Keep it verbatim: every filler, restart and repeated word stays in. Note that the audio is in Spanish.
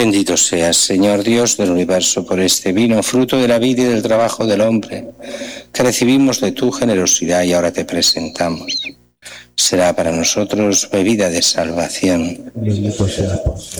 Bendito seas, Señor Dios del universo, por este vino, fruto de la vida y del trabajo del hombre, que recibimos de tu generosidad y ahora te presentamos. Será para nosotros bebida de salvación. Bendito seas por siempre.